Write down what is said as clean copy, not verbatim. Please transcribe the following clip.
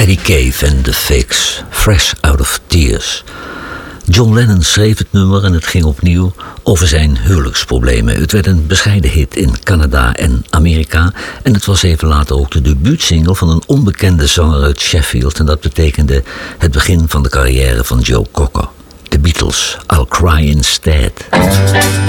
Eddie Cave en The Fix, Fresh Out of Tears. John Lennon schreef het nummer en het ging opnieuw over zijn huwelijksproblemen. Het werd een bescheiden hit in Canada en Amerika. En het was even later ook de debuutsingle van een onbekende zanger uit Sheffield. En dat betekende het begin van de carrière van Joe Cocker. The Beatles, I'll Cry Instead.